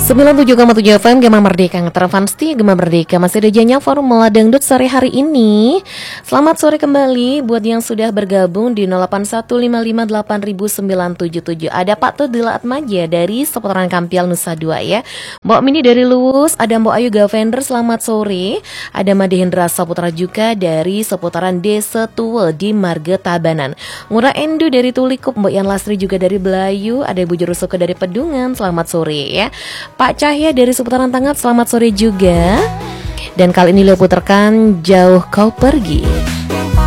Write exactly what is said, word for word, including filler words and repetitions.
sembilan puluh tujuh koma tujuh F M Gema Merdeka Ngeterfan setia Gema Merdeka. Masih ada janjinya Formula Dangdut sore hari ini. Selamat sore kembali buat yang sudah bergabung di nol delapan satu lima lima delapan sembilan tujuh tujuh. Ada Pak Tudila Atmaja dari seputaran Kampial Nusa Dua ya. Mbak Mini dari Luwus, ada Mbak Ayu Gavender selamat sore. Ada Made Hendra Saputra juga dari seputaran Desa Tua di Marga Tabanan. Ngura Endu dari Tulikup, Mbak Yan Lasri juga dari Belayu, ada Ibu Jurusuka dari Pedungan, selamat sore ya. Pak Cahya dari seputaran Tangat, selamat sore juga. Dan kali ini Leo putarkan Jauh Kau Pergi.